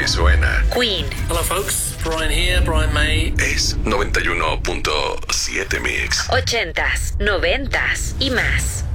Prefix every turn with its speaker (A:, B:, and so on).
A: que suena.
B: Queen.
C: Hello folks, Brian here, Brian May.
A: Es 91.7 Mix.
B: 80s, 90s y más.